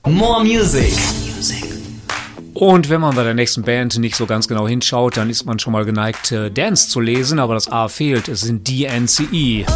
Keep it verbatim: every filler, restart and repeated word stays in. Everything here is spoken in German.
More Music. Und wenn man bei der nächsten Band nicht so ganz genau hinschaut, dann ist man schon mal geneigt, Dance zu lesen, aber das A fehlt. Es sind D N C E.